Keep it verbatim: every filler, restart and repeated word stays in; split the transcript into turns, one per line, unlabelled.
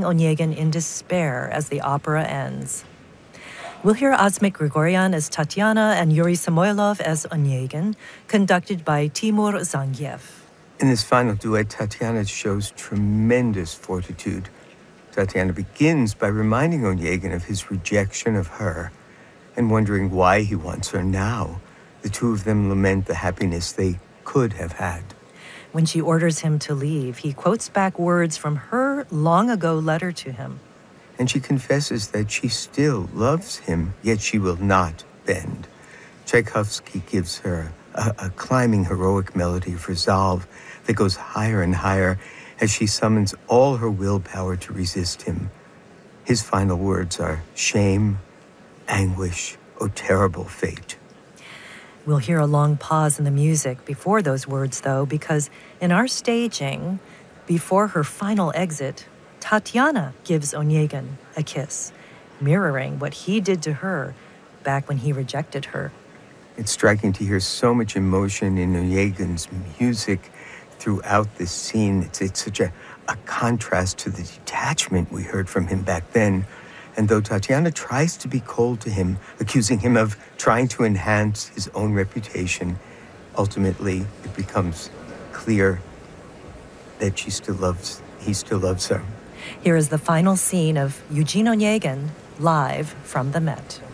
leaving Onegin in despair as the opera ends. We'll hear Asmik Grigoryan as Tatiana and Yuri Samoylov as Onegin, conducted by Timur Zangiev.
In this final duet, Tatiana shows tremendous fortitude. Tatiana begins by reminding Onegin of his rejection of her and wondering why he wants her now. The two of them lament the happiness they could have had.
When she orders him to leave, he quotes back words from her long-ago letter to him.
And she confesses that she still loves him, yet she will not bend. Tchaikovsky gives her a, a climbing heroic melody of resolve that goes higher and higher as she summons all her willpower to resist him. His final words are shame, anguish, oh terrible fate.
We'll hear a long pause in the music before those words, though, because in our staging, before her final exit, Tatiana gives Onegin a kiss, mirroring what he did to her back when he rejected her.
It's striking to hear so much emotion in Onegin's music throughout this scene. It's, it's such a, a contrast to the detachment we heard from him back then. And though Tatiana tries to be cold to him, accusing him of trying to enhance his own reputation, ultimately it becomes clear that she still loves, he still loves her.
Here is the final scene of Eugene Onegin live from the Met.